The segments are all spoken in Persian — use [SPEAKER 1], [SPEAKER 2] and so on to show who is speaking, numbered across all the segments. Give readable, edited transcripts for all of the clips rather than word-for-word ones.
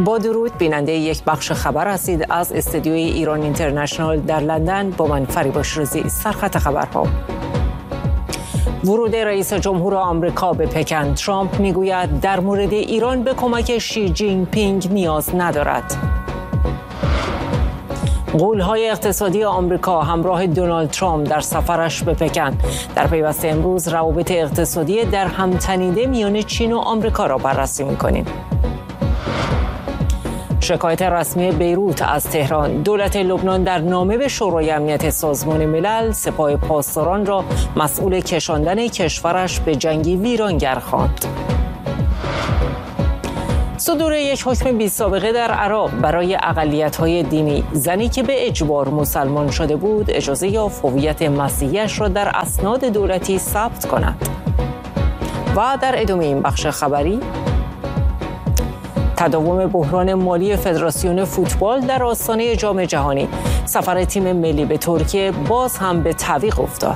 [SPEAKER 1] با درود، بیننده یک بخش خبر هستید از استودیوی ایران اینترنشنال در لندن. با من فریبا شیرازی. سرخط خبرها: ورود رئیس جمهور آمریکا به پکن. ترامپ میگوید در مورد ایران به کمک شی جین پینگ نیاز ندارد. غول‌های اقتصادی آمریکا همراه دونالد ترامپ در سفرش به پکن. در پیوست امروز روابط اقتصادی در هم تنیده میان چین و آمریکا را بررسی می‌کنیم. شکایت رسمی بیروت از تهران. دولت لبنان در نامه به شورای امنیت سازمان ملل سپاه پاسداران را مسئول کشاندن کشورش به جنگی ویرانگر خواند. صدور یک حکم بی‌سابقه در عراق برای اقلیت‌های دینی. زنی که به اجبار مسلمان شده بود اجازه یافت هویت مسیحی‌اش را در اسناد دولتی ثبت کند. و در ادامه این بخش خبری، تداوم بحران مالی فدراسیون فوتبال در آستانه جام جهانی. سفر تیم ملی به ترکیه باز هم به تعویق افتاد.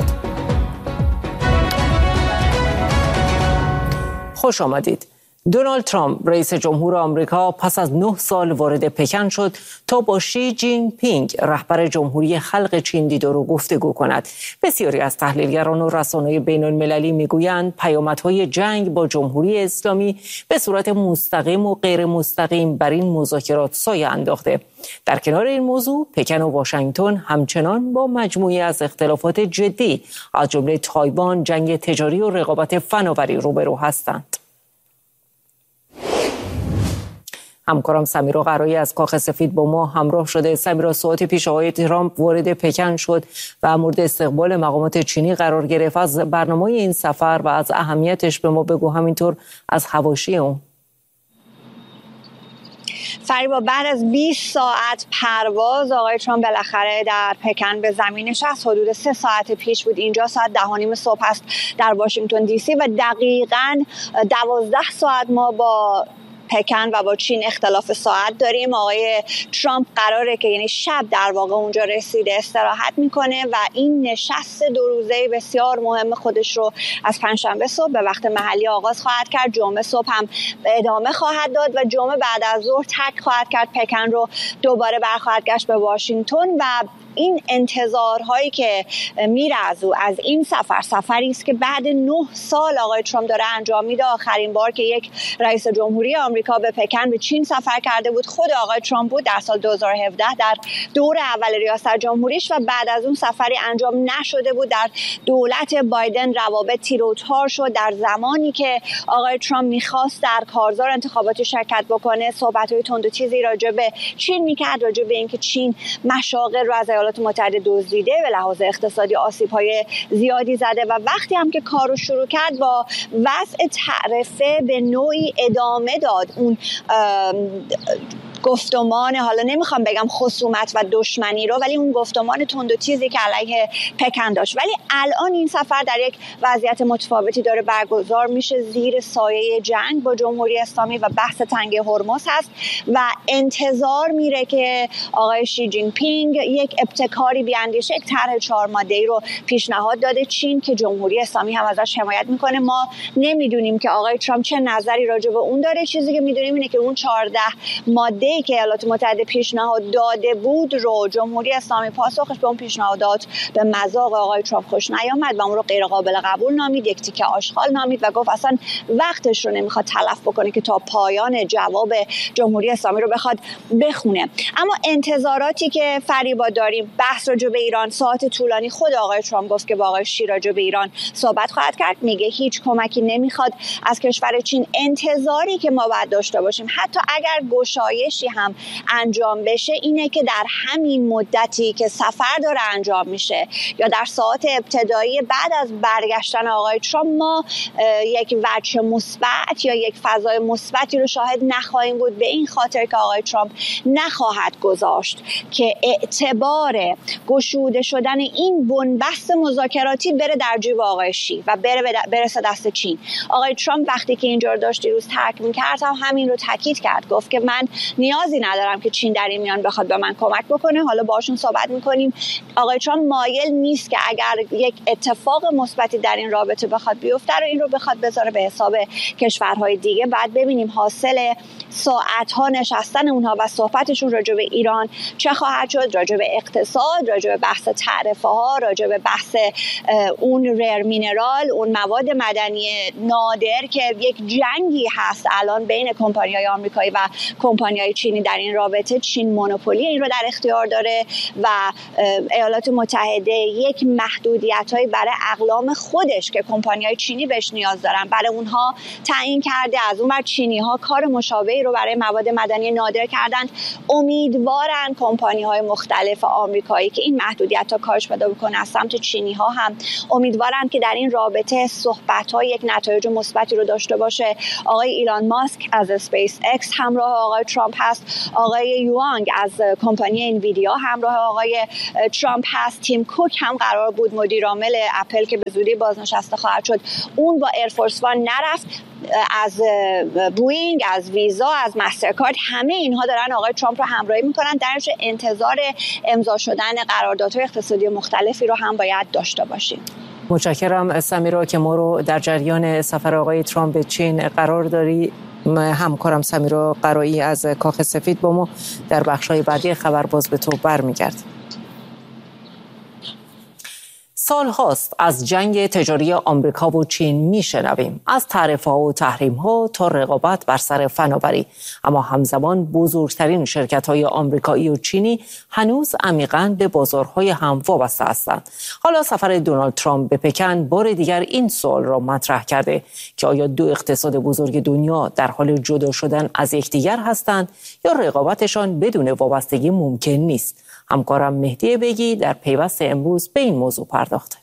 [SPEAKER 1] خوش آمدید. دونالد ترامپ رئیس جمهور آمریکا پس از 9 سال وارد پکن شد تا با شی جین پینگ رهبر جمهوری خلق چین دیدار و گفتگو کند. بسیاری از تحلیلگران و رسانه‌های بین‌المللی میگویند پیامدهای جنگ با جمهوری اسلامی به صورت مستقیم و غیر مستقیم بر این مذاکرات سایه انداخته. در کنار این موضوع، پکن و واشنگتن همچنان با مجموعی از اختلافات جدی از جمله تایوان، جنگ تجاری و رقابت فناوری روبرو هستند. همکارم سمیرا قرایی از کاخ سفید با ما همراه شده. سمیرا، ساعت پیش آقای ترامپ وارد پکن شد و مورد استقبال مقامات چینی قرار گرفت. از برنامه این سفر و از اهمیتش به ما بگو، همینطور از حواشی اون.
[SPEAKER 2] فریبا، بعد از 20 ساعت پرواز آقای ترامپ بالاخره در پکن به زمین نشست. حدود 3 ساعت پیش بود. اینجا ساعت 10:30 صبح است در واشنگتن دی سی و دقیقاً 12 ساعت ما با پکن و با چین اختلاف ساعت داریم. آقای ترامپ قراره که یعنی شب در واقع اونجا رسیده استراحت میکنه و این نشست 2 روزه بسیار مهم خودش رو از پنجشنبه صبح به وقت محلی آغاز خواهد کرد. جمعه صبح هم ادامه خواهد داد و جمعه بعد از ظهر ترک خواهد کرد. پکن رو دوباره برخواهد گشت به واشنگتن و این انتظارهایی که میره از این سفری است که بعد 9 سال آقای ترامپ داره انجام میده. آخرین بار که یک رئیس جمهوری آمریکا به پکن به چین سفر کرده بود خود آقای ترامپ بود در سال 2017 در دور اول ریاست جمهوریش و بعد از اون سفری انجام نشده بود. در دولت بایدن روابط تیر و تار شد. در زمانی که آقای ترامپ میخواست در کارزار انتخاباتی شرکت بکنه صحبت‌های تند و تیزی راجع به چین میکرد، راجع به اینکه چین مشاغل رو از ایالات متحده دزدیده، به لحاظ اقتصادی آسیب‌های زیادی زده و وقتی هم که کارو شروع کرد با وضع تعرفه به نوعی ادامه داد اون گفتمان، حالا نمیخوام بگم خصومت و دشمنی رو، ولی اون گفتمان تند و تیزی که علیه پکن داشت. ولی الان این سفر در یک وضعیت متفاوتی داره برگزار میشه زیر سایه جنگ با جمهوری اسلامی و بحث تنگه هرمز هست و انتظار میره که آقای شی جین پینگ یک ابتکاری بیاندیشه، یک طرح 4 ماده‌ای رو پیشنهاد داده. چین که جمهوری اسلامی هم ازش حمایت میکنه. ما نمیدونیم که آقای ترامپ چه نظری راجع به اون داره. چیزی که میدونیم اینه که اون 14 ماده که ایالات متحده پیشنهاد داده بود رو جمهوری اسلامی پاسخش به اون پیشنهادات به مذاق آقای ترامپ خوش نیامد و اون رو غیر قابل قبول نامید، یک تیکه آشغال نامید و گفت اصلا وقتش رو نمیخواد تلف بکنه که تا پایان جواب جمهوری اسلامی رو بخواد بخونه. اما انتظاراتی که فریبا داریم، بحث راجع به ایران ساعت طولانی، خود آقای ترامپ گفت که با آقای شی راجع به ایران صحبت خواهد کرد. میگه هیچ کمکی نمیخواد از کشور چین. انتظاری که ما باید داشته باشیم حتی اگر گشایشی هم انجام بشه اینه که در همین مدتی که سفر داره انجام میشه یا در ساعات ابتدایی بعد از برگشتن آقای ترامپ ما یک وجه مثبت یا یک فضای مثبتی رو شاهد نخواهیم بود، به این خاطر که آقای ترامپ نخواهد گذاشت که اعتبار گشوده شدن این بنبست مذاکراتی بره در جیب آقای شی و برسه دست چین. آقای ترامپ وقتی که اینجا رو داشت دیروز ترک میکرد همین رو تاکید کرد، گفت که من نیازی ندارم که چین در این میان بخواد به من کمک بکنه. حالا باشون صحبت میکنیم. آقای ترامپ مایل نیست که اگر یک اتفاق مثبتی در این رابطه بخواد بیفته رو این رو بخواد بذاره به حساب کشورهای دیگه. بعد ببینیم حاصل ساعت‌ها نشستن اونها و صحبتشون راجع به ایران چه خواهد شد، راجع به اقتصاد، راجع به بحث تعرفه ها، راجع به بحث اون ریر مینرال، اون مواد مدنی نادر که یک جنگی هست الان بین کمپانی‌های آمریکایی و کمپانی‌های چینی در این رابطه. چین مونوپولی این رو در اختیار داره و ایالات متحده یک محدودیت‌هایی برای اقلام خودش که کمپانی‌های چینی بهش نیاز دارن برای اونها تعیین کرده. از اون ور چینی‌ها کار مشابهی رو برای مواد مدنی نادر کردند. امیدوارن کمپانی‌های مختلف آمریکایی که این محدودیت‌ها کاهش پیدا بکنه از سمت چینی‌ها هم امیدوارن که در این رابطه صحبت‌ها یک نتایج مثبتی رو داشته باشه. آقای ایلان ماسک از اسپیس اکس همراه آقای ترامپ هست، آقای یوانگ از کمپانی انویدیا همراه آقای ترامپ هست، تیم کوک هم قرار بود مدیر عامل اپل که به زودی بازنشسته خواهد شد اون با ایرفورس وان نرفت. از بوینگ، از ویزا، از مسترکارد، همه اینها دارن آقای ترامپ رو همراهی میکنن. درش انتظار امضا شدن قراردادهای اقتصادی مختلفی رو هم باید داشته باشیم.
[SPEAKER 1] متشکرم سمیرا که ما رو در جریان سفر آقای ترامپ به چین قرار داری. همکارم سمیرا قرایی از کاخ سفید با ما در بخش‌های بعدی خبر باز به تو برمیگرد. سال هاست از جنگ تجاری آمریکا و چین میشنویم، از تعرفه‌ها و تحریم‌ها تا رقابت بر سر فناوری، اما همزمان بزرگترین شرکت‌های آمریکایی و چینی هنوز عمیقاً به بازارهای هم وابسته هستند. حالا سفر دونالد ترامپ به پکن بار دیگر این سوال را مطرح کرده که آیا دو اقتصاد بزرگ دنیا در حال جدا شدن از یکدیگر هستند یا رقابتشان بدون وابستگی ممکن نیست؟ همکارم مهدی بگی در پیوست امروز به این موضوع پرداخته.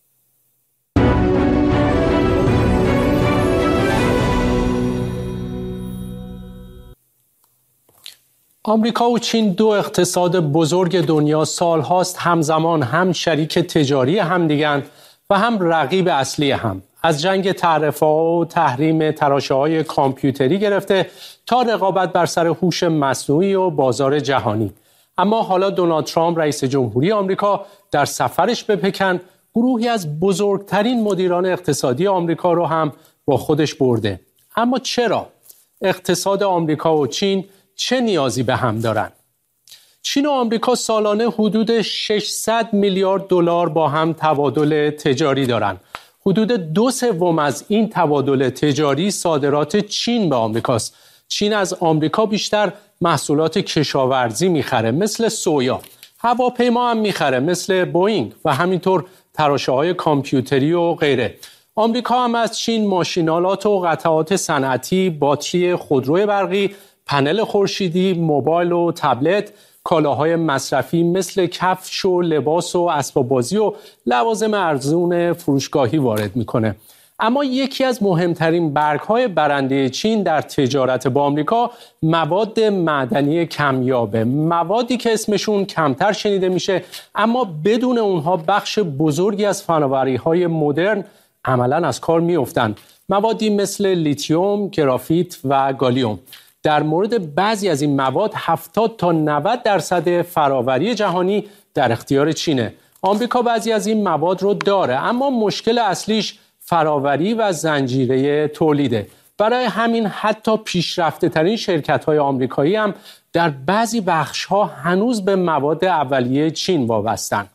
[SPEAKER 3] آمریکا و چین دو اقتصاد بزرگ دنیا سالهاست همزمان هم شریک تجاری همدیگرند و هم رقیب اصلی هم. از جنگ تعرفه‌ها و تحریم تراشه‌های کامپیوتری گرفته تا رقابت بر سر هوش مصنوعی و بازار جهانی. اما حالا دونالد ترامپ رئیس جمهوری آمریکا در سفرش به پکن گروهی از بزرگترین مدیران اقتصادی آمریکا رو هم با خودش برده. اما چرا؟ اقتصاد آمریکا و چین چه نیازی به هم دارن؟ چین و آمریکا سالانه حدود 600 میلیارد دلار با هم تبادل تجاری دارن. حدود 2/3 از این تبادل تجاری صادرات چین به آمریکاست. چین از آمریکا بیشتر محصولات کشاورزی میخره مثل سویا، هواپیما هم میخره مثل بوئینگ و همینطور تراشه‌های کامپیوتری و غیره. آمریکا هم از چین ماشینالات و قطعات صنعتی، باتری خودرو برقی، پنل خورشیدی، موبایل و تبلت، کالاهای مصرفی مثل کفش و لباس و اسباب بازی و لوازم ارزون فروشگاهی وارد میکنه. اما یکی از مهمترین برگ‌های برنده چین در تجارت با آمریکا مواد معدنی کمیابه، موادی که اسمشون کمتر شنیده میشه اما بدون اونها بخش بزرگی از فناوری‌های مدرن عملاً از کار میافتند. موادی مثل لیتیوم، گرافیت و گالیوم. در مورد بعضی از این مواد 70 تا 90% فراوری جهانی در اختیار چینه. آمریکا بعضی از این مواد رو داره اما مشکل اصلیش فراوری و زنجیره تولیده. برای همین حتی پیشرفته ترین شرکت‌های آمریکایی هم در بعضی بخش‌ها هنوز به مواد اولیه چین وابستن.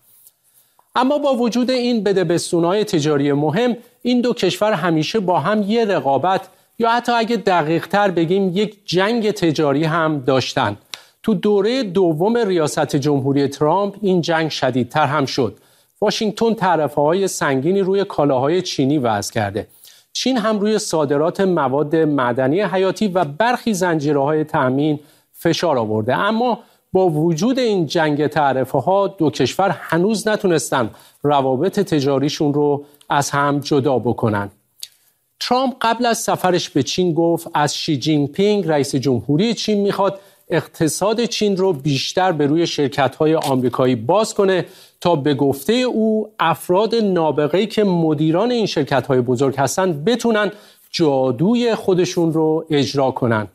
[SPEAKER 3] اما با وجود این بدبستون‌های تجاری مهم، این دو کشور همیشه با هم یه رقابت یا حتی اگه دقیق‌تر بگیم یک جنگ تجاری هم داشتن. تو دوره دوم ریاست جمهوری ترامپ این جنگ شدیدتر هم شد. واشنگتن تعرفه‌های سنگینی روی کالاهای چینی وضع کرده. چین هم روی صادرات مواد معدنی حیاتی و برخی زنجیره‌های تأمین فشار آورده. اما با وجود این جنگ تعرفه‌ها دو کشور هنوز نتونستن روابط تجاریشون رو از هم جدا بکنن. ترامپ قبل از سفرش به چین گفت از شی جین پینگ رئیس جمهوری چین میخواد اقتصاد چین رو بیشتر به روی شرکت‌های آمریکایی باز کنه تا به گفته او افراد نابغه‌ای که مدیران این شرکت‌های بزرگ هستن بتونن جادوی خودشون رو اجرا کنن.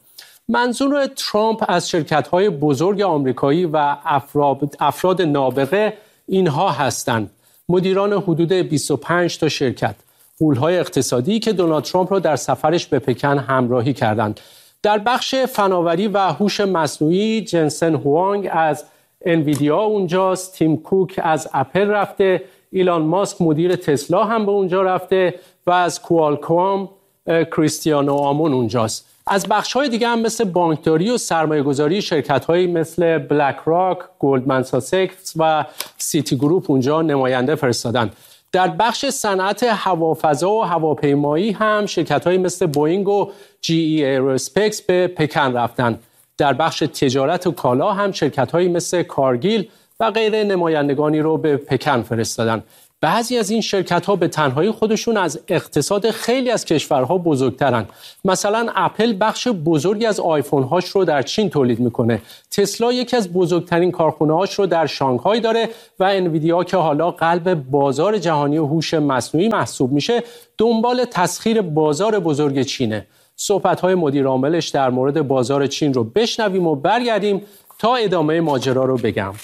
[SPEAKER 3] منظور ترامپ از شرکت‌های بزرگ آمریکایی و افراد نابغه اینها هستند: مدیران حدود 25 تا شرکت، غول‌های اقتصادی که دونالد ترامپ را در سفرش به پکن همراهی کردند. در بخش فناوری و هوش مصنوعی جنسن هوانگ از انویدیا اونجاست، تیم کوک از اپل رفته، ایلان ماسک مدیر تسلا هم به اونجا رفته و از کوالکام کریستیانو آمون اونجاست. از بخش‌های دیگه هم مثل بانکداری و سرمایه‌گذاری شرکت‌هایی مثل بلک راک، گلدمن ساسکس و سیتی گروپ اونجا نماینده فرستادن. در بخش صنعت هوافضا و هواپیمایی هم شرکت‌هایی مثل بوئینگ و جی ای ایرواسپیس به پکن رفتن. در بخش تجارت و کالا هم شرکت‌هایی مثل کارگیل و غیره نمایندگانی رو به پکن فرستادن. بعضی از این شرکت‌ها به تنهایی خودشون از اقتصاد خیلی از کشورها بزرگترن. مثلا اپل بخش بزرگی از آیفون‌هاش رو در چین تولید میکنه. تسلا یکی از بزرگترین کارخونه‌هاش رو در شانگهای داره و انویدیا که حالا قلب بازار جهانی هوش مصنوعی محسوب میشه، دنبال تسخیر بازار بزرگ چینه. صحبت‌های مدیر عاملش در مورد بازار چین رو بشنویم و برگردیم تا ادامه ماجرا رو بگم.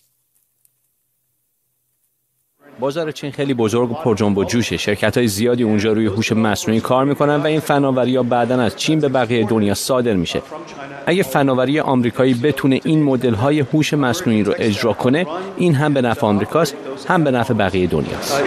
[SPEAKER 4] بازار چین خیلی بزرگ و پر جنب و جوشه. شرکت‌های زیادی اونجا روی هوش مصنوعی کار میکنن و این فناوری‌ها بعداً از چین به بقیه دنیا صادر میشه. اگه فناوری آمریکایی بتونه این مدل‌های هوش مصنوعی رو اجرا کنه، این هم به نفع آمریکاست، هم به نفع بقیه دنیاست.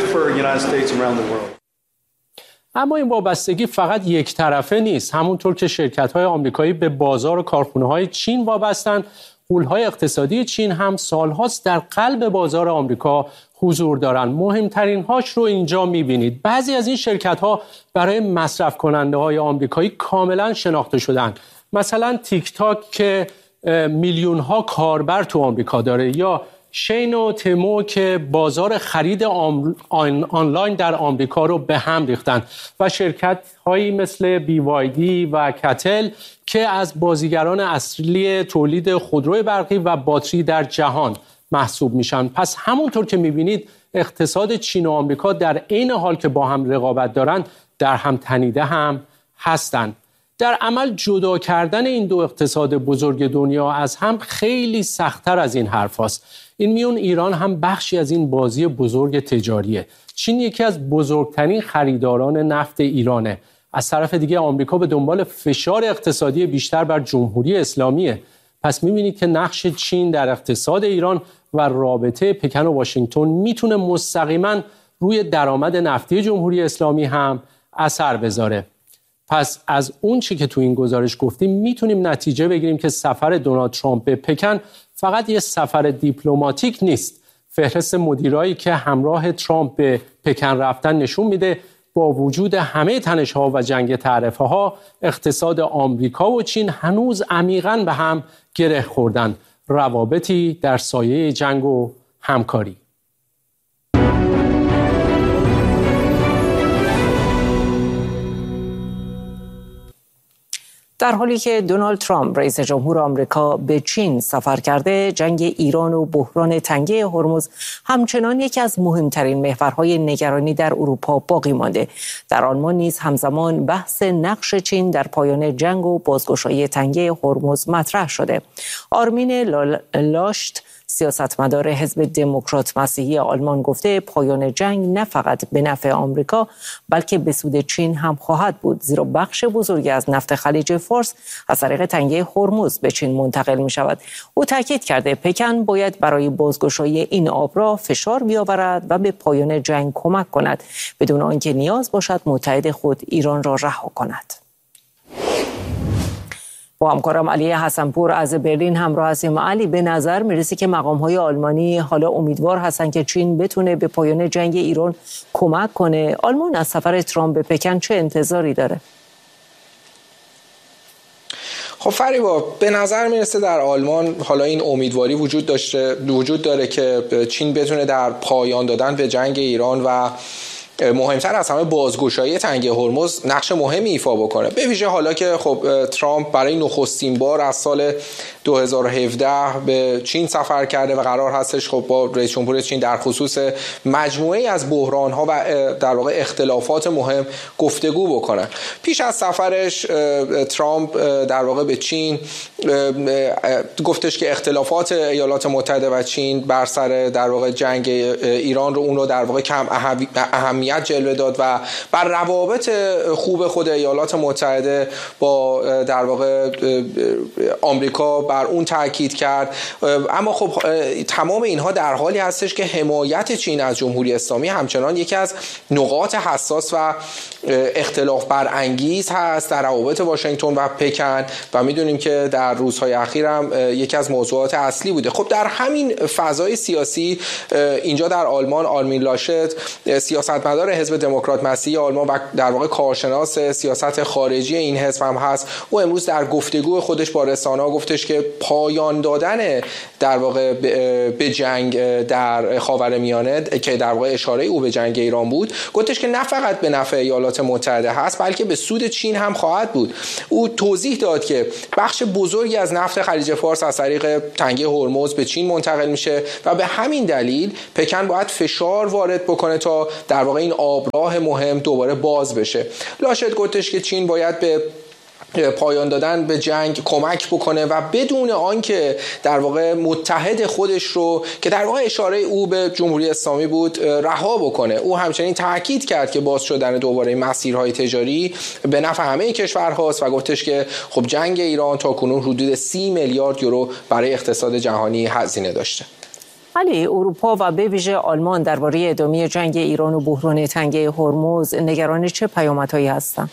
[SPEAKER 3] اما این وابستگی فقط یک طرفه نیست. همونطور که شرکت‌های آمریکایی به بازار و کارخونه‌های چین وابستن، غول‌های اقتصادی چین هم سال‌هاست در قلب بازار آمریکا حضور دارن. مهمترین هاش رو اینجا می‌بینید. بعضی از این شرکت‌ها برای مصرف کننده‌های آمریکایی کاملاً شناخته شدن. مثلا تیک تاک که میلیون‌ها کاربر تو آمریکا داره، یا شین و تمو که بازار خرید آنلاین در آمریکا رو به هم ریختن، و شرکت‌هایی مثل BYD و کتل که از بازیگران اصلی تولید خودروی برقی و باتری در جهان محسوب میشن. پس همونطور که میبینید اقتصاد چین و آمریکا در عین حال که با هم رقابت دارن، در هم تنیده هم هستن. در عمل جدا کردن این دو اقتصاد بزرگ دنیا از هم خیلی سخت‌تر از این حرف هاست. این میون ایران هم بخشی از این بازی بزرگ تجاریه. چین یکی از بزرگترین خریداران نفت ایرانه. از طرف دیگه آمریکا به دنبال فشار اقتصادی بیشتر بر جمهوری اسلامیه. پس می‌بینید که نقش چین در اقتصاد ایران و رابطه پکن و واشنگتن میتونه مستقیما روی درآمد نفتی جمهوری اسلامی هم اثر بذاره. پس از اون چی که تو این گزارش گفتیم میتونیم نتیجه بگیریم که سفر دونالد ترامپ به پکن فقط یه سفر دیپلماتیک نیست. فهرست مدیرایی که همراه ترامپ به پکن رفتن نشون میده با وجود همه تنش‌ها و جنگ تعرفه‌ها، اقتصاد آمریکا و چین هنوز عمیقاً به هم گره خوردن. روابطی در سایه جنگ و همکاری.
[SPEAKER 1] در حالی که دونالد ترامپ رئیس جمهور آمریکا به چین سفر کرده، جنگ ایران و بحران تنگه هرمز همچنان یکی از مهمترین محورهای نگرانی در اروپا باقی مانده. در آلمان نیز همزمان بحث نقش چین در پایان جنگ و بازگشایی تنگه هرمز مطرح شده. آرمین لاشت، سیاستمدار حزب دموکرات مسیحی آلمان، گفته پایان جنگ نه فقط به نفع آمریکا بلکه به سود چین هم خواهد بود، زیرا بخش بزرگی از نفت خلیج فارس از طریق تنگه هرمز به چین منتقل می شود. او تاکید کرده پکن باید برای بازگشایی این آبراه فشار بیاورد و به پایان جنگ کمک کند بدون آنکه نیاز باشد متحد خود ایران را رها کند. با همکارم علی حسنپور از برلین همراه هستیم. علی، به نظر میرسه که مقام‌های آلمانی حالا امیدوار هستن که چین بتونه به پایان جنگ ایران کمک کنه. آلمان از سفر ترامپ به پکن چه انتظاری داره؟
[SPEAKER 5] خب فریبا، به نظر میرسه در آلمان حالا این امیدواری وجود داره که چین بتونه در پایان دادن به جنگ ایران و مهمتر از همه بازگشایی تنگه هرمز نقش مهمی ایفا بکنه، به ویژه حالا که خب ترامپ برای نخستین بار از سال 2017 به چین سفر کرده و قرار هستش خب با رئیس جمهور چین در خصوص مجموعه‌ای از بحران‌ها و در واقع اختلافات مهم گفتگو بکنن. پیش از سفرش ترامپ در واقع به چین گفتش که اختلافات ایالات متحده و چین بر سر در واقع جنگ ایران رو اون رو در واقع کم اهمیت جلوه داد و بر روابط خوب خود ایالات متحده با در واقع آمریکا بر اون تاکید کرد. اما خب تمام اینها در حالی هستش که حمایت چین از جمهوری اسلامی همچنان یکی از نقاط حساس و اختلاف برانگیز هست در روابط واشنگتن و پکن و میدونیم که در روزهای اخیر هم یکی از موضوعات اصلی بوده. خب در همین فضای سیاسی اینجا در آلمان آرمین لاشت سیاستمدار حزب دموکرات مسیحی آلمان و در واقع کارشناس سیاست خارجی این حزب هم هست، او امروز در گفتگو خودش با رسانه‌ها گفتش که پایان دادن در واقع به جنگ در خاورمیانه که در واقع اشاره او به جنگ ایران بود، گفتش که نه فقط به نفع ایالات متحده هست بلکه به سود چین هم خواهد بود. او توضیح داد که بخش بزرگی از نفت خلیج فارس از طریق تنگه هرمز به چین منتقل میشه و به همین دلیل پکن باید فشار وارد بکنه تا در واقع این آبراه مهم دوباره باز بشه. لاشت گفتش که چین باید به پایان دادن به جنگ کمک بکنه و بدون آنکه در واقع متحد خودش رو که در واقع اشاره او به جمهوری اسلامی بود رها بکنه. او همچنین تاکید کرد که باز شدن دوباره مسیرهای تجاری به نفع همه کشورهاست و گفتش که خب جنگ ایران تاکنون حدود 30 میلیارد یورو برای اقتصاد جهانی هزینه داشته.
[SPEAKER 1] ولی اروپا و به ویژه آلمان درباره ادامه جنگ ایران و بحران تنگه هرمز نگران چه پیامدهایی هستند؟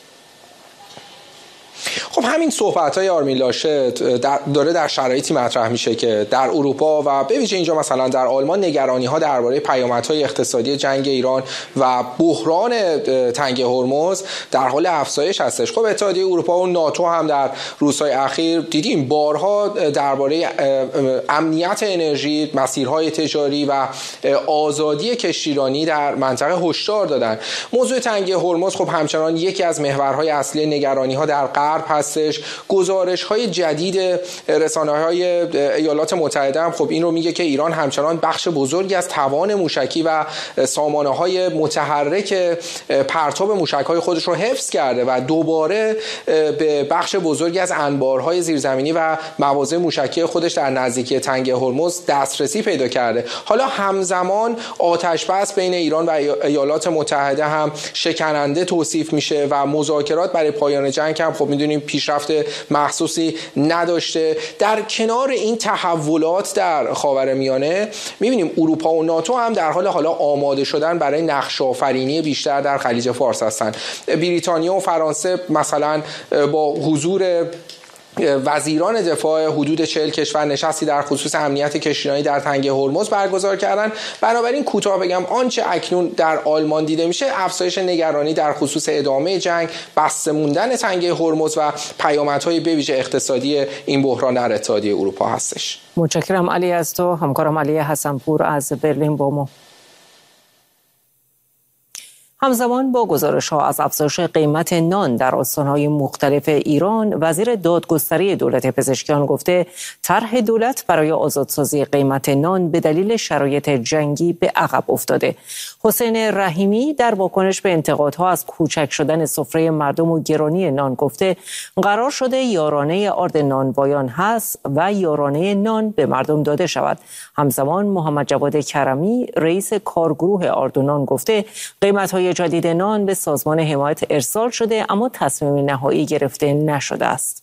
[SPEAKER 5] خب همین صحبت‌های آرمین لاشت داره در شرایطی مطرح میشه که در اروپا و به ویژه اینجا مثلا در آلمان نگرانی‌ها درباره پیامدهای اقتصادی جنگ ایران و بحران تنگه هرمز در حال افزایش هستش. خب اتحادیه اروپا و ناتو هم در روزهای اخیر دیدیم بارها درباره امنیت انرژی، مسیرهای تجاری و آزادی کشتیرانی در منطقه هشدار دادن. موضوع تنگه هرمز خب همچنان یکی از محورهای اصلی نگرانی‌ها در غرب هستش. گزارش‌های جدید رسانه‌های ایالات متحده هم خب این رو میگه که ایران همچنان بخش بزرگی از توان موشکی و سامانه‌های متحرک پرتاب موشک‌های خودش رو حفظ کرده و دوباره به بخش بزرگی از انبارهای زیرزمینی و مواضع موشکی خودش در نزدیکی تنگه هرمز دسترسی پیدا کرده. حالا همزمان آتش‌بس بین ایران و ایالات متحده هم شکننده توصیف میشه و مذاکرات برای پایان جنگ هم خب میدونیم پیشرفت محسوسی نداشته. در کنار این تحولات در خاورمیانه میبینیم اروپا و ناتو هم در حال حالا آماده شدن برای نقش‌آفرینی بیشتر در خلیج فارس هستند. بریتانیا و فرانسه مثلا با حضور وزیران دفاع حدود 40 کشور نشستی در خصوص امنیت کشتیرانی در تنگه هرمز برگزار کردن. بنابراین کوتاه بگم آنچه اکنون در آلمان دیده میشه افزایش نگرانی در خصوص ادامه جنگ، بسته موندن تنگه هرمز و پیامدهای به ویژه اقتصادی این بحران در اتحادیه اروپا هستش.
[SPEAKER 1] متشکرم علی از تو. همکارم علی حسنپور از برلین با ما. همزمان با گزارش‌ها از افزایش قیمت نان در استان‌های مختلف ایران، وزیر دادگستری دولت پزشکیان گفته طرح دولت برای آزادسازی قیمت نان به دلیل شرایط جنگی به عقب افتاده. حسین رحیمی در واکنش به انتقادها از کوچک شدن سفره مردم و گرانی نان گفته قرار شده یارانه آرد نانوایان هست و یارانه نان به مردم داده شود. همزمان محمد جواد کرمی رئیس کارگروه آرد و نان گفته قیمت‌های جدید نان به سازمان حمایت ارسال شده اما تصمیم نهایی گرفته نشده است.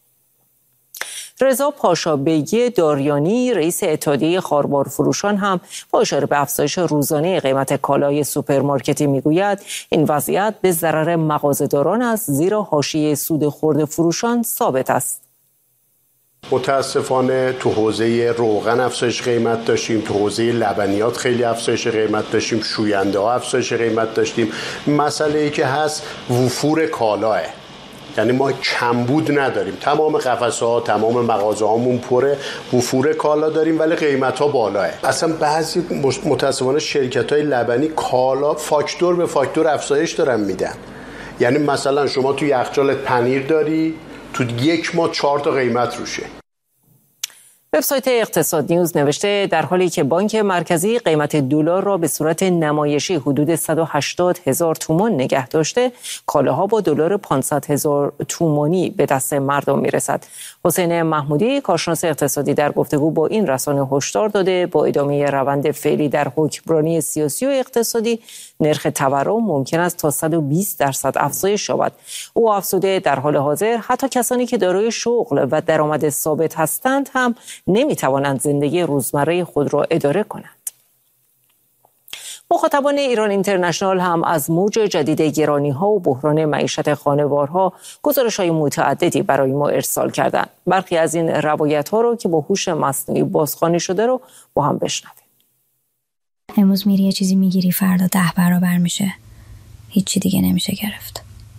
[SPEAKER 1] رضا پاشابگی داریانی رئیس اتحادیه خاربار فروشان هم با اشاره به افزایش روزانه قیمت کالای سوپرمارکتی میگوید این وضعیت به ضرر مغازه‌داران است زیرا حاشیه سود خرد فروشان ثابت است.
[SPEAKER 6] متاسفانه تو حوزه روغن افزایش قیمت داشتیم، تو حوزه لبنیات خیلی افزایش قیمت داشتیم، شوینده ها افزایش قیمت داشتیم. مسئله ای که هست وفور کالاه. یعنی ما کمبود نداریم، تمام قفسه‌ها تمام مغازه‌هامون پره، وفور کالا داریم ولی قیمت‌ها بالاه. اصلا بعضی متأسفانه شرکت‌های لبنی کالا فاکتور به فاکتور افزایش دارن میدن. یعنی مثلا شما تو یخچالت پنیر داری، تو 1 ماه 4 تا قیمت روشه.
[SPEAKER 1] وبسایت اقتصاد نیوز نوشته در حالی که بانک مرکزی قیمت دلار را به صورت نمایشی حدود 180,000 تومان نگه داشته، کالاها با دلار 500,000 تومانی به دست مردم میرسد. حسین محمودی کارشناس اقتصادی در گفتگو با این رسانه هشدار داده با ادامه روند فعلی در حکمرانی سیاسی و اقتصادی نرخ تورم ممکن است تا 120% افزایش یابد. او افزوده در حال حاضر حتی کسانی که دارای شغل و درآمد ثابت هستند هم نمیتوانند زندگی روزمره خود را اداره کنند. مخاطبان ایران اینترنشنال هم از موج جدید گرانی‌ها و بحران معیشت خانوارها گزارش‌های متعددی برای ما ارسال کردند. برخی از این روایت‌ها رو که با هوش مصنوعی بازخوانی شده رو با هم بشنویم.
[SPEAKER 7] امروز میری یه چیزی میگیری، فردا 10 برابر میشه. هیچی دیگه نمیشه گرفت.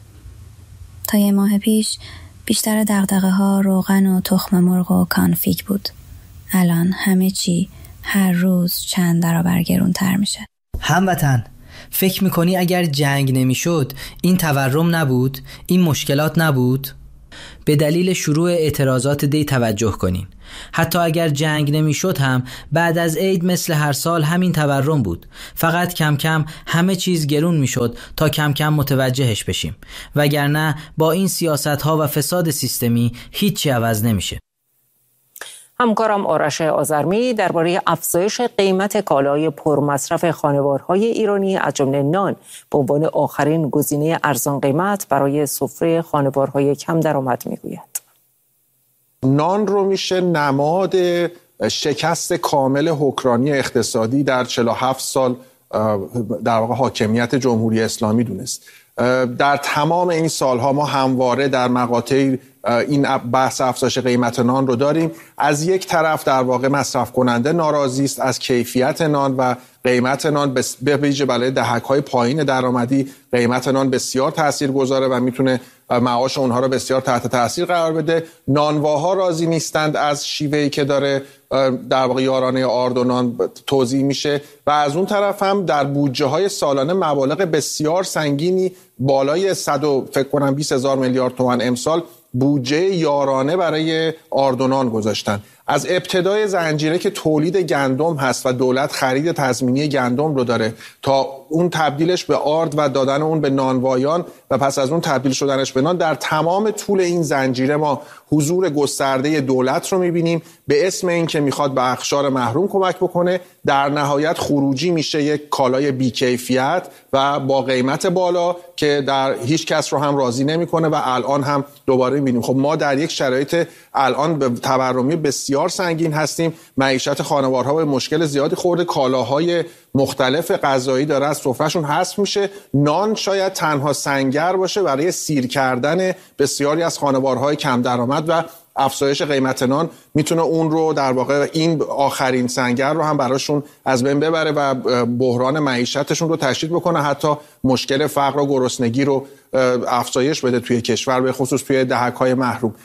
[SPEAKER 7] تا یه ماه پیش بیشتر دغدغه‌ها روغن و تخم مرغ و کانفیک بود. الان همه چی هر روز چند برابر گرونتر میشه.
[SPEAKER 8] هموطن، فکر میکنی اگر جنگ نمیشد این تورم نبود، این مشکلات نبود؟ به دلیل شروع اعتراضات دی توجه کنین. حتی اگر جنگ نمیشد هم بعد از عید مثل هر سال همین تورم بود. فقط کم کم همه چیز گرون میشد تا کم کم متوجهش بشیم. وگرنه با این سیاست‌ها و فساد سیستمی هیچی عوض نمیشه.
[SPEAKER 1] همکارم آرش آذرمی درباره افزایش قیمت کالای پرمصرف خانوارهای ایرانی از جمله نان به عنوان آخرین گزینه ارزان قیمت برای سفره خانوارهای کم درآمد میگوید.
[SPEAKER 9] نان رو میشه نماد شکست کامل حکمرانی اقتصادی در 47 سال در واقع حاکمیت جمهوری اسلامی دونست. در تمام این سالها ما همواره در مقاطع این بحث افزایش قیمت نان رو داریم. از یک طرف در واقع مصرف کننده ناراضی است از کیفیت نان و قیمت نان، به ویژه برای دهک‌های پایین درآمدی قیمت نان بسیار تاثیرگذاره و میتونه معاش اونها رو بسیار تحت تاثیر قرار بده. نانواها راضی نیستند از شیوهی که داره در واقع یارانه آرد و نان توزیع میشه و از اون طرف هم در بودجه های سالانه مبالغ بسیار سنگینی بالای 120,000 میلیارد تومان امسال بودجه یارانه برای آرد و نان گذاشتن. از ابتدای زنجیره که تولید گندم هست و دولت خرید تضمینی گندم رو داره تا اون تبدیلش به آرد و دادن اون به نانوایان و پس از اون تبدیل شدنش به نان، در تمام طول این زنجیره ما حضور گسترده دولت رو می‌بینیم به اسم این که میخواد به اقشار محروم کمک بکنه. در نهایت خروجی میشه یک کالای بی‌کیفیت و با قیمت بالا که در هیچ کس رو هم راضی نمی‌کنه و الان هم دوباره می‌بینیم. خب ما در یک شرایط الان به تورمی بسیار سنگین هستیم. معیشت خانوارها به مشکل زیادی خورده، کالاهای مختلف غذایی داره از سفرهشون حذف میشه. نان شاید تنها سنگر باشه برای سیر کردن بسیاری از خانوارهای کم درآمد و افزایش قیمت نان میتونه اون رو در واقع این آخرین سنگر رو هم براشون از بین ببره و بحران معیشتشون رو تشدید بکنه، حتی مشکل فقر و گرسنگی رو افزایش بده توی کشور، به خصوص توی دهک‌های محروم.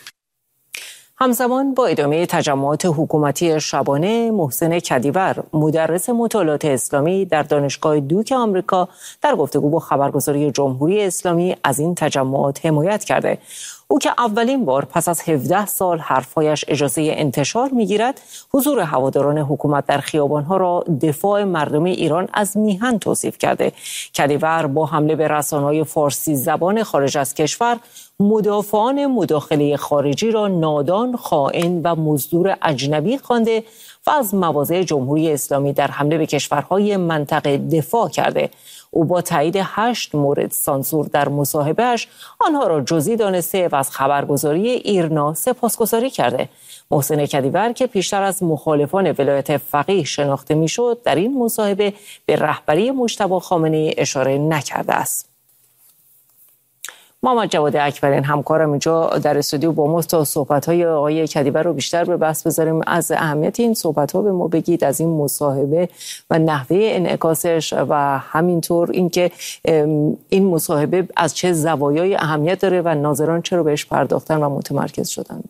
[SPEAKER 1] همزمان با ادامه تجمعات حکومتی شبانه، محسن کدیور مدرس مطالعات اسلامی در دانشگاه دوک آمریکا در گفتگو با خبرگزاری جمهوری اسلامی از این تجمعات حمایت کرده. او که اولین بار پس از 17 سال حرفایش اجازه انتشار میگیرد، حضور هواداران حکومت در خیابانها را دفاع مردم ایران از میهن توصیف کرده. کدیور با حمله به رسانه‌های فارسی زبان خارج از کشور مدافعان مداخله خارجی را نادان، خائن و مزدور اجنبی خوانده و از مواضع جمهوری اسلامی در حمله به کشورهای منطقه دفاع کرده. او با تایید 8 مورد سانسور در مصاحبه‌اش آنها را جزئی دانسته و از خبرگزاری ایرنا سپاسگزاری کرده. محسن کدیور که پیشتر از مخالفان ولایت فقیه شناخته میشد، در این مصاحبه به رهبری مجتبی خامنه‌ای اشاره نکرده است. محمد جواد اکبرین همکارم اینجا در استودیو با ماست تا صحبت‌های آقای کدیور رو بیشتر به بحث بذاریم. از اهمیت این صحبت‌ها به ما بگید، از این مصاحبه و نحوه انعکاسش و همینطور اینکه این مصاحبه از چه زوایای اهمیت داره و ناظران چرا بهش پرداختن و متمرکز شدن.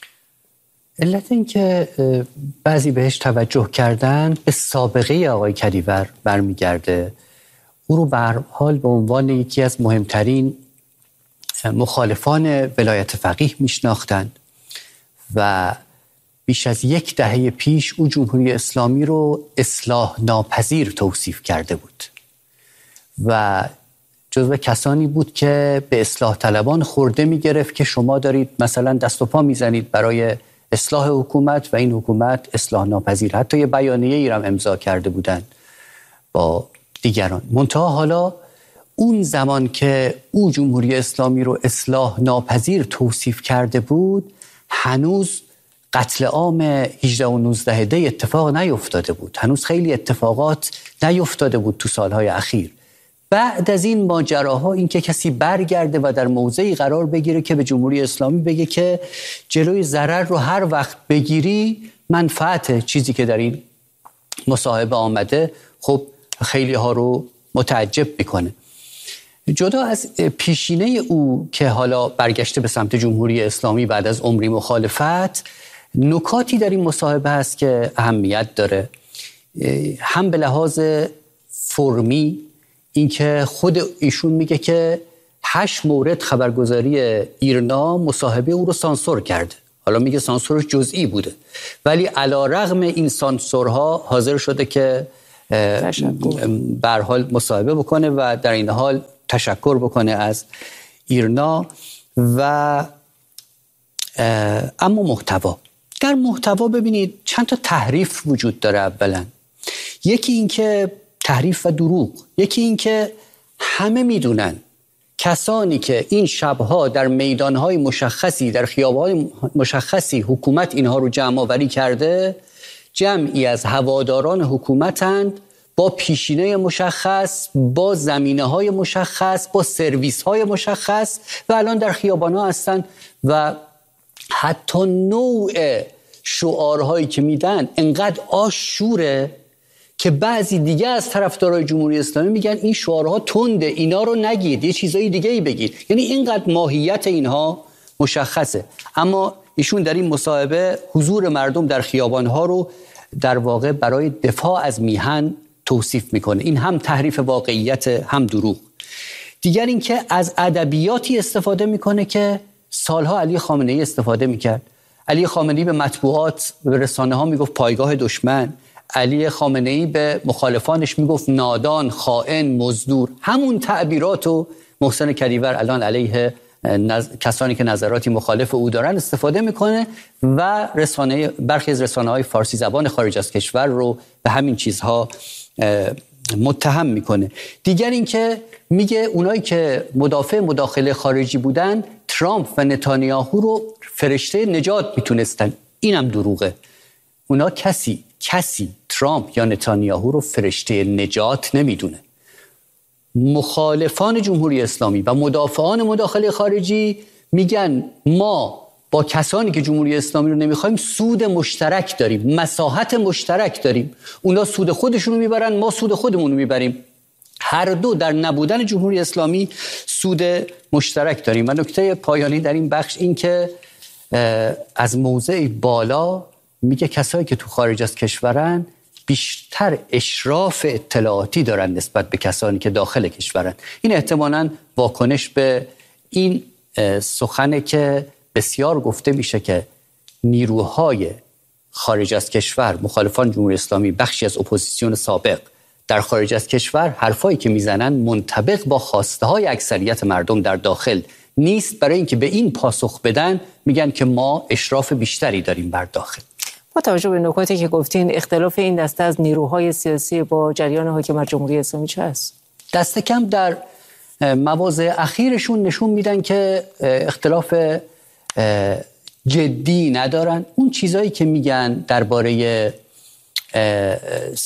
[SPEAKER 10] علت این که بعضی بهش توجه کردن به سابقه آقای کدیور برمیگرده. او رو به هر حال به عنوان یکی از مهمترین مخالفان ولایت فقیه میشناختند و بیش از 10 دهه پیش او جمهوری اسلامی رو اصلاح ناپذیر توصیف کرده بود و جزو کسانی بود که به اصلاح طلبان خورده میگرفت که شما دارید مثلا دست و پا میزنید برای اصلاح حکومت و این حکومت اصلاح ناپذیر. حتی یه بیانیه ای هم امضا کرده بودند با دیگران. منتها حالا اون زمان که او جمهوری اسلامی رو اصلاح ناپذیر توصیف کرده بود، هنوز قتل عام 18 و 19 دی اتفاق نیفتاده بود. هنوز خیلی اتفاقات نیفتاده بود تو سالهای اخیر. بعد از این ماجراها این که کسی برگرده و در موضعی قرار بگیره که به جمهوری اسلامی بگه که جلوی ضرر رو هر وقت بگیری منفعت، چیزی که در این مصاحبه آمده، خب خیلی ها رو متعجب میکنه. جدا از پیشینه او که حالا برگشته به سمت جمهوری اسلامی بعد از عمری مخالفت، نکاتی در این مصاحبه هست که اهمیت داره. هم به لحاظ فرمی، اینکه خود ایشون میگه که 8 مورد خبرگزاری ایرنا مصاحبه او رو سانسور کرده. حالا میگه سانسورش جزئی بوده، ولی علیرغم این سانسورها حاضر شده که به هر حال مصاحبه بکنه و در این حال تشکر بکنه از ایرنا. و اما محتوا، در محتوا ببینید چند تا تحریف وجود داره. اولا یکی این که تحریف و دروغ، یکی این که همه میدونن کسانی که این شبها در میدانهای مشخصی، در خیابانهای مشخصی حکومت اینها رو جمع آوری کرده، جمعی از هواداران حکومتند، با پیشینه مشخص، با زمینه‌های مشخص، با سرویس‌های مشخص و الان در خیابان‌ها هستن و حتی نوع شعارهایی که میدن انقدر آشوره که بعضی دیگه از طرفدارای جمهوری اسلامی میگن این شعارها تنده، اینا رو نگید، یه چیزای دیگه‌ای بگید. یعنی اینقدر ماهیت اینها مشخصه. اما ایشون در این مصاحبه حضور مردم در خیابان‌ها رو در واقع برای دفاع از میهن توصیف میکنه. این هم تحریف واقعیت، هم دروغ. دیگر این که از ادبیاتی استفاده میکنه که سالها علی خامنه‌ای استفاده میکرد. علی خامنه‌ای به مطبوعات، به رسانه ها میگفت پایگاه دشمن. علی خامنه‌ای به مخالفانش میگفت نادان، خائن، مزدور. همون تعبیراتو محسن کدیور الان علیه کسانی که نظراتی مخالف او دارن استفاده میکنه و برخی از رسانه‌های فارسی زبان خارج از کشور رو به همین چیزها متهم میکنه. دیگر این که میگه اونایی که مدافع مداخله خارجی بودن، ترامپ و نتانیاهو رو فرشته نجات میتونستن. اینم دروغه. اونا کسی ترامپ یا نتانیاهو رو فرشته نجات نمیدونه. مخالفان جمهوری اسلامی و مدافعان مداخله خارجی میگن ما با کسانی که جمهوری اسلامی رو نمیخوایم سود مشترک داریم، مصلحت مشترک داریم. اونا سود خودشون رو میبرن، ما سود خودمون رو میبریم. هر دو در نبودن جمهوری اسلامی سود مشترک داریم. و نکته پایانی در این بخش این که از موضع بالا میگه کسایی که تو خارج از کشورن بیشتر اشراف اطلاعاتی دارن نسبت به کسانی که داخل کشورن. این احتمالاً واکنش به این سخنه که بسیار گفته میشه که نیروهای خارج از کشور، مخالفان جمهوری اسلامی، بخشی از اپوزیسیون سابق در خارج از کشور، حرفایی که میزنن منطبق با خواسته های اکثریت مردم در داخل نیست. برای اینکه به این پاسخ بدن میگن که ما اشراف بیشتری داریم بر داخل.
[SPEAKER 1] با توجه به نکاتی که گفتین، اختلاف این دسته از نیروهای سیاسی با جریان حاکم جمهوری اسلامی چه است؟
[SPEAKER 10] دست کم در مواضع اخیرشون نشون میدن که اختلاف جدی ندارن. اون چیزایی که میگن درباره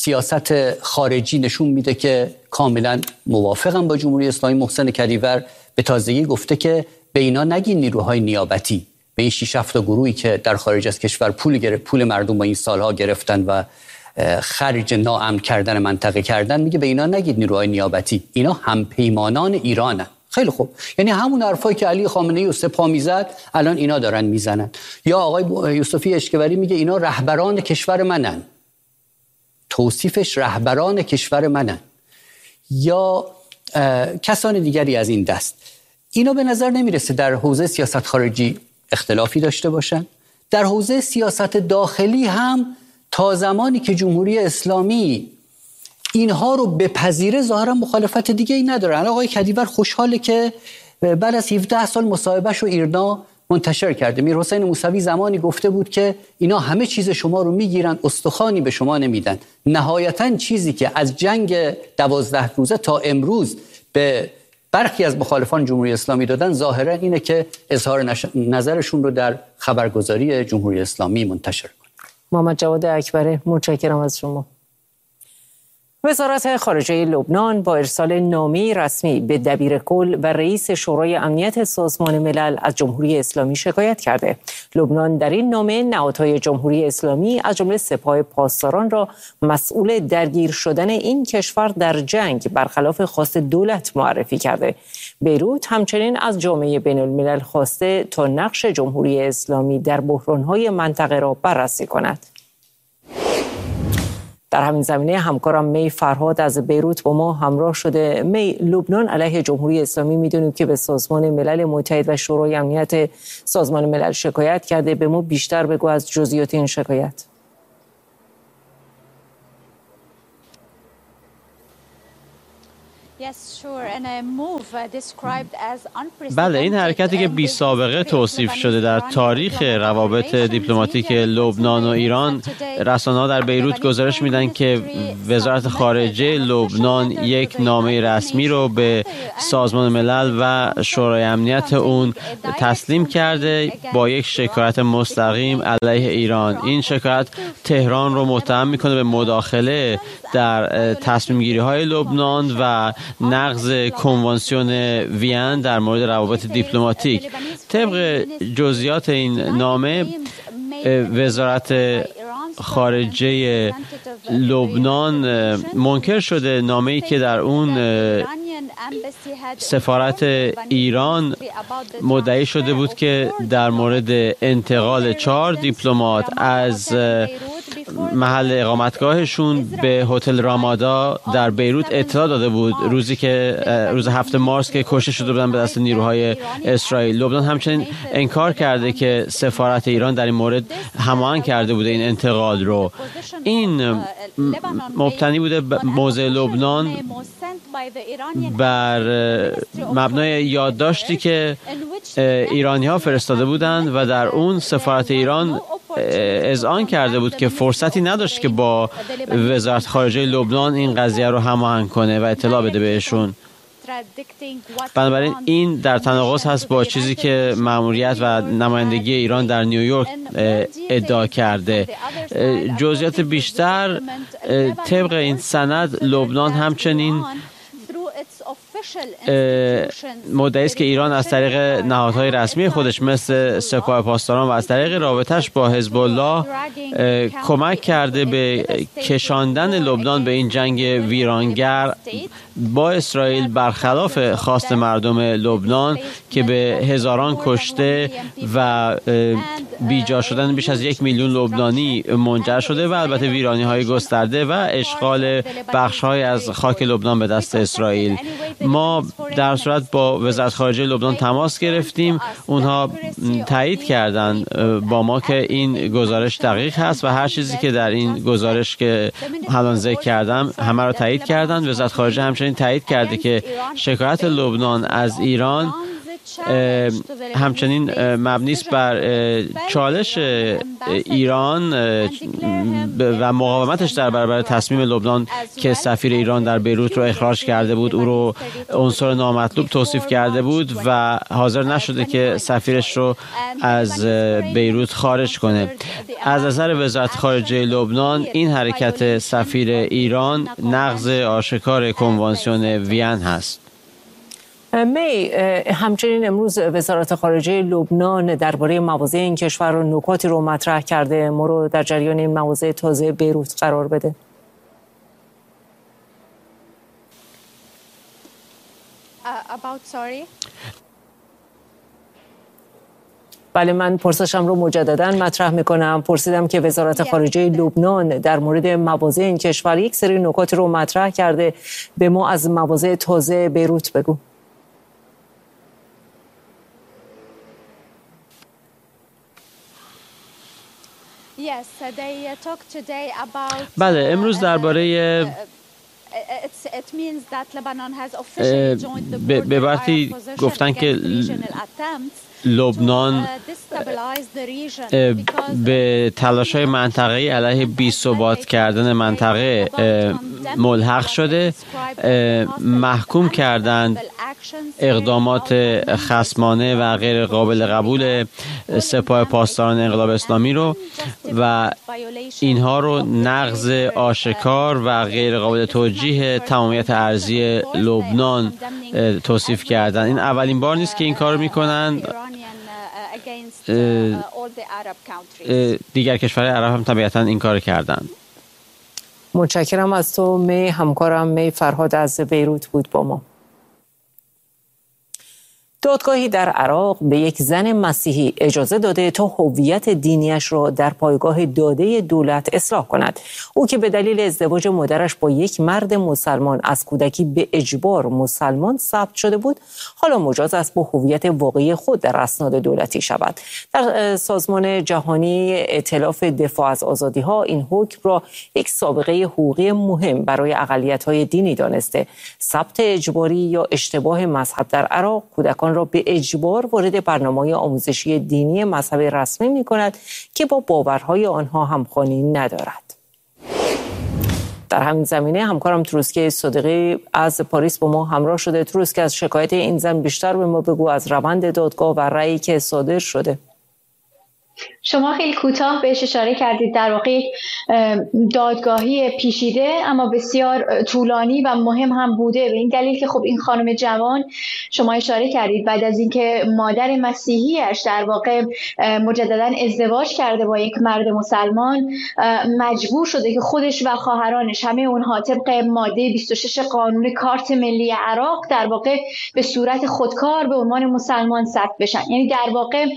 [SPEAKER 10] سیاست خارجی نشون میده که کاملا موافقم با جمهوری اسلامی. محسن کدیور به تازگی گفته که به اینا نگین نیروهای نیابتی، به این 6-7 گروهی که در خارج از کشور پول مردم با این سالها گرفتن و خرج ناامن کردن منطقه کردن، میگه به اینا نگید نیروهای نیابتی، اینا همپیمانان ایرانن. خیلی خوب، یعنی همون حرفایی که علی خامنه‌ای و سپاه میزد الان اینا دارن میزنن. یا آقای یوسفی اشکوری میگه اینا رهبران کشور منن، توصیفش رهبران کشور منن، یا کسان دیگری از این دست. اینا به نظر نمیرسه در حوزه سیاست خارجی اختلافی داشته باشن. در حوزه سیاست داخلی هم تا زمانی که جمهوری اسلامی اینها رو بپذیره ظاهرا مخالفت دیگه ای ندارن. آقای کدیور خوشحاله که بعد از 17 سال مصاحبهش رو ایرنا منتشر کرده. میرحسین موسوی زمانی گفته بود که اینا همه چیز شما رو میگیرن، استخوانی به شما نمیدن. نهایتاً چیزی که از جنگ 12 روزه تا امروز به برخی از مخالفان جمهوری اسلامی دادن ظاهرا اینه که اظهار نظرشون رو در خبرگزاری جمهوری اسلامی منتشر کنن.
[SPEAKER 1] محمد جواد اکبری، متشکرم از شما. وزارت خارجه لبنان با ارسال نامه‌ای رسمی به دبیرکل و رئیس شورای امنیت سازمان ملل از جمهوری اسلامی شکایت کرده. لبنان در این نامه نهادهای جمهوری اسلامی از جمله سپاه پاسداران را مسئول درگیر شدن این کشور در جنگ برخلاف خواست دولت معرفی کرده. بیروت همچنین از جامعه بین الملل خواسته تا نقش جمهوری اسلامی در بحران‌های منطقه را بررسی کند. در همین زمینه همکارم می فرهاد از بیروت با ما همراه شده. می، لبنان علیه جمهوری اسلامی میدونیم که به سازمان ملل متحد و شورای امنیت سازمان ملل شکایت کرده. به ما بیشتر بگو از جزئیات این شکایت.
[SPEAKER 4] بله، این حرکتی که بی سابقه توصیف شده در تاریخ روابط دیپلماتیک لبنان و ایران، رسانه‌ها در بیروت گزارش میدن که وزارت خارجه لبنان یک نامه رسمی رو به سازمان ملل و شورای امنیت اون تسلیم کرده با یک شکایت مستقیم علیه ایران. این شکایت تهران رو متهم میکنه به مداخله در تصمیم گیری های لبنان و نقض کنوانسیون وین در مورد روابط دیپلماتیک. طبق جزئیات این نامه، وزارت خارجه لبنان منکر شده نامه‌ای که در اون سفارت ایران مدعی شده بود که در مورد انتقال 4 دیپلمات از محل اقامتگاهشون به هتل رامادا در بیروت اطلاع داده بود روز 7 مارس که کشته شده بودن به دست نیروهای اسرائیل. لبنان همچنین انکار کرده که سفارت ایران در این مورد هماهنگ کرده بوده این انتقال رو. این مبتنی بوده موضع لبنان بر مبنای یادداشتی که ایرانی‌ها فرستاده بودند و در اون سفارت ایران اذعان کرده بود که فرصتی نداشت که با وزارت خارجه لبنان این قضیه رو هماهنگ کنه و اطلاع بده بهشون. بنابراین این در تناقض هست با چیزی که مأموریت و نمایندگی ایران در نیویورک ادعا کرده. جزئیات بیشتر طبق این سند، لبنان همچنین مدعی است که ایران از طریق نهادهای رسمی خودش مثل سپاه پاسداران و از طریق رابطش با حزب الله کمک کرده به کشاندن لبنان به این جنگ ویرانگر با اسرائیل برخلاف خواست مردم لبنان که به هزاران کشته و بیجا شدن بیش از 1 میلیون لبنانی منجر شده و البته ویرانی‌های گسترده و اشغال بخش‌های از خاک لبنان به دست اسرائیل. ما در صورت با وزارت خارجه لبنان تماس گرفتیم، اونها تایید کردن با ما که این گزارش دقیق هست و هر چیزی که در این گزارش که الان ذکر کردم همه رو تایید کردن. وزارت خارجه همچنین تایید کرده که شکایت لبنان از ایران همچنین مبنی است بر چالش ایران و مقاومتش در برابر تصمیم لبنان که سفیر ایران در بیروت رو اخراج کرده بود، او رو عنصر نامطلوب توصیف کرده بود و حاضر نشده که سفیرش رو از بیروت خارج کنه. از نظر وزارت خارجه لبنان این حرکت سفیر ایران نقض آشکار کنوانسیون وین هست.
[SPEAKER 1] می همچنین امروز وزارت خارجه لبنان درباره مواضع این کشور نکاتی رو مطرح کرده. ما رو در جریان این مواضع تازه بیروت قرار بده. بله، من پرسشم رو مجددا مطرح میکنم. پرسیدم که وزارت خارجه لبنان در مورد مواضع این کشور یک سری نکات رو مطرح کرده. به ما از مواضع تازه بیروت بگو.
[SPEAKER 4] بله، امروز درباره به برتی گفتن که لبنان به تلاش‌های منطقه‌ای علیه بی‌ثبات کردن منطقه ملحق شده. محکوم کردند اقدامات خصمانه و غیر قابل قبول سپاه پاسداران انقلاب اسلامی رو و اینها رو نقض آشکار و غیر قابل توجیه تمامیت ارضی لبنان توصیف کردند. این اولین بار نیست که این کار میکنن. دیگر کشورهای عرب هم طبیعتاً این کار کردند.
[SPEAKER 1] متشکرم از تو می. همکارم می فرهاد از بیروت بود با ما. دادگاهی در عراق به یک زن مسیحی اجازه داده تا هویت دینیش را در پایگاه داده دولت اصلاح کند. او که به دلیل ازدواج مادرش با یک مرد مسلمان از کودکی به اجبار مسلمان ثبت شده بود، حالا مجاز است با هویت واقعی خود در اسناد دولتی شود. در سازمان جهانی ائتلاف دفاع از آزادی‌ها این حکم را یک سابقه حقوقی مهم برای اقلیت‌های دینی دانسته. ثبت اجباری یا اشتباه مذهب در عراق کودکان را به اجبار وارد برنامه‌های آموزشی دینی مذهب رسمی می‌کند که با باورهای آنها همخوانی ندارد. در همین زمینه همکارم تروسکه صادقی از پاریس با ما همراه شده. تروسکه، از شکایت این زن بیشتر به ما بگو، از روند دادگاه و رأیی که صادر شده.
[SPEAKER 11] شما خیلی کوتاه بهش اشاره کردید. در واقع دادگاهی پیچیده اما بسیار طولانی و مهم هم بوده، به این دلیل که خب این خانم جوان، شما اشاره کردید، بعد از اینکه مادر مسیحیش در واقع مجددا ازدواج کرده با یک مرد مسلمان، مجبور شده که خودش و خواهرانش همه اونها طبق ماده 26 قانون کارت ملی عراق در واقع به صورت خودکار به عنوان مسلمان ثبت بشن. یعنی در واقع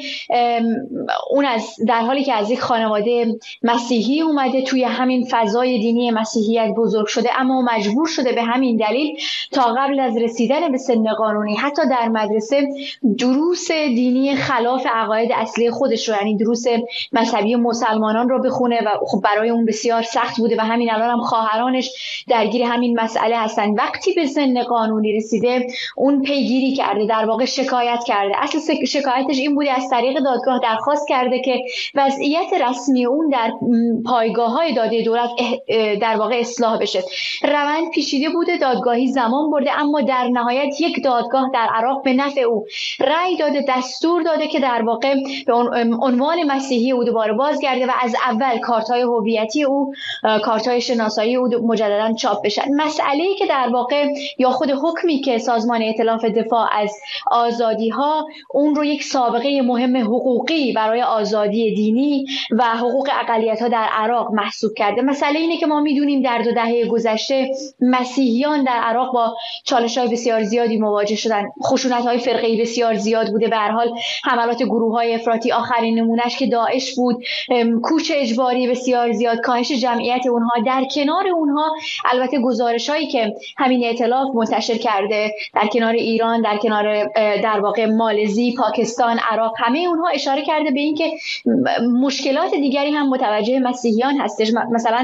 [SPEAKER 11] اون در حالی که از یک خانواده مسیحی اومده، توی همین فضای دینی مسیحیت بزرگ شده، اما مجبور شده به همین دلیل تا قبل از رسیدن به سن قانونی حتی در مدرسه دروس دینی خلاف عقاید اصلی خودش رو، یعنی دروس مذهبی مسلمانان رو بخونه و خب برای اون بسیار سخت بوده و همین الان هم خواهرانش درگیر همین مسئله هستن. وقتی به سن قانونی رسیده اون پیگیری کرده، در واقع شکایت کرده. اصل شکایتش این بوده، از طریق دادگاه درخواست کرده که وضعیت رسمی اون در پایگاه‌های داده دولت در واقع اصلاح بشه. روند پیچیده بوده، دادگاهی زمان برده، اما در نهایت یک دادگاه در عراق به نفع او رأی داده، دستور داده که در واقع به عنوان مسیحی او دوباره بازگرده و از اول کارت‌های هویتی او، کارت‌های شناسایی او مجددا چاپ بشن. مسئله‌ای که در واقع یا خود حکمی که سازمان ائتلاف دفاع از آزادی‌ها اون رو یک سابقه مهم حقوقی برای آزادی دینی و حقوق اقلیت‌ها در عراق محسوب کرده. مسئله اینه که ما می‌دونیم در 2 دهه گذشته مسیحیان در عراق با چالش‌های بسیار زیادی مواجه شدن. خشونت‌های فرقه‌ای بسیار زیاد بوده. به هر حال حملات گروه‌های افراطی، آخرین نمونهش که داعش بود، کوچ اجباری بسیار زیاد، کاهش جمعیت اونها. در کنار اونها البته گزارش‌هایی که همین ائتلاف منتشر کرده در کنار ایران، در کنار در واقع مالزی، پاکستان، عراق، همه اونها اشاره کرده به اینکه مشکلات دیگری هم متوجه مسیحیان هستش. مثلا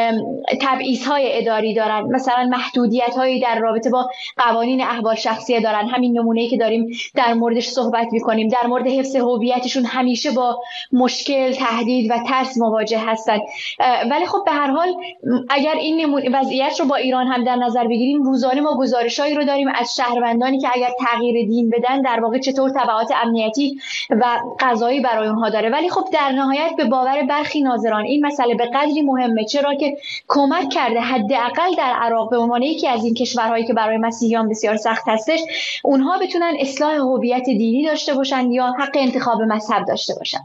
[SPEAKER 11] تبعیض‌های اداری دارن، مثلا محدودیت‌هایی در رابطه با قوانین احوال شخصیه دارن. همین نمونه‌ای که داریم در موردش صحبت می‌کنیم، در مورد حفظ هویتشون همیشه با مشکل، تهدید و ترس مواجه هستن. ولی خب به هر حال اگر این وضعیت رو با ایران هم در نظر بگیریم، روزانه ما گزارشایی رو داریم از شهروندانی که اگر تغییر دین بدن در واقع چطور تبعات امنیتی و قضایی برای اونها داره. ولی خب در نهایت به باور برخی ناظران این مسئله به قدری مهمه، چرا که کمک کرده حداقل در عراق به عنوان یکی از این کشورهایی که برای مسیحیان بسیار سخت هستش، اونها بتونن اصلاح هویت دینی داشته باشن یا حق انتخاب مذهب داشته باشن.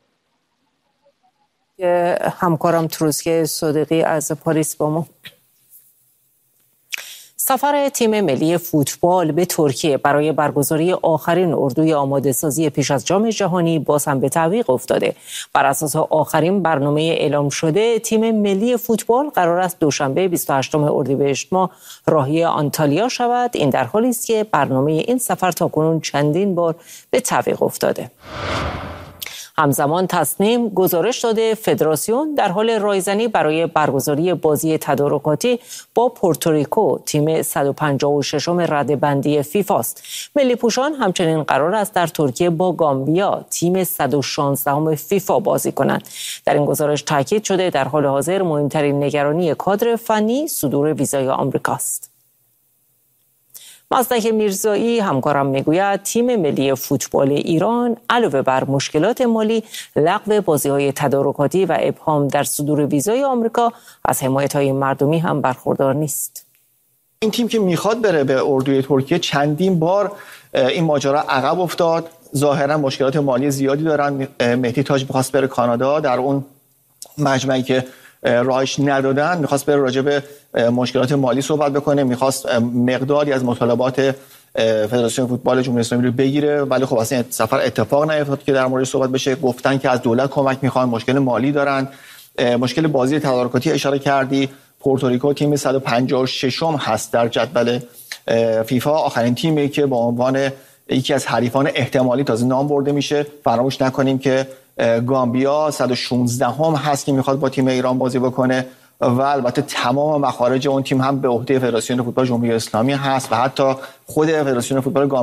[SPEAKER 1] همکارم تروسکه صادقی از پاریس با ما. سفر تیم ملی فوتبال به ترکیه برای برگزاری آخرین اردوی آماده سازی پیش از جام جهانی باز هم به تعویق افتاده. بر اساس آخرین برنامه اعلام شده، تیم ملی فوتبال قرار است دوشنبه 28 اردیبهشت ماه راهی آنتالیا شود. این در حالی است که برنامه این سفر تاکنون چندین بار به تعویق افتاده. همزمان تصنیم گزارش داده فدراسیون در حال رایزنی برای برگزاری بازی تدارکاتی با پورتوریکو، تیم 156 رده‌بندی فیفا است. ملی پوشان همچنین قرار است در ترکیه با گامبیا، تیم 116 فیفا بازی کنند. در این گزارش تاکید شده در حال حاضر مهمترین نگرانی کادر فنی صدور ویزای آمریکاست. مصدق میرزایی همکارم میگوید تیم ملی فوتبال ایران علاوه بر مشکلات مالی، لغو بازی‌های تدارکاتی و ابهام در صدور ویزای آمریکا از حمایت‌های مردمی هم برخوردار نیست.
[SPEAKER 12] این تیم که میخواد بره به اردوی ترکیه چندین بار این ماجرا عقب افتاد. ظاهرا مشکلات مالی زیادی دارن. مهدی تاج میخواست بره کانادا، در اون مجمعی که راهش ندادن میخواست بره راجع به مشکلات مالی صحبت بکنه، میخواست مقداری از مطالبات فدراسیون فوتبال جمهوری اسلامی رو بگیره، ولی خب اصلا سفر اتفاق نیفتاد که در موردش صحبت بشه. گفتن که از دولت کمک میخوان، مشکل مالی دارن. مشکل بازی تدارکاتی اشاره کردی. پورتوریکو تیم 156 هست در جدول فیفا، آخرین تیمی که با عنوان یکی از حریفان احتمالی تازه نام برده میشه. فراموش نکنیم که گامبیا 116 هست که میخواد با تیم ایران بازی بکنه و البته تمام مخارج اون تیم هم به عهده فدراسیون فوتبال جمهوری اسلامی هست و حتی خود فدراسیون فوتبال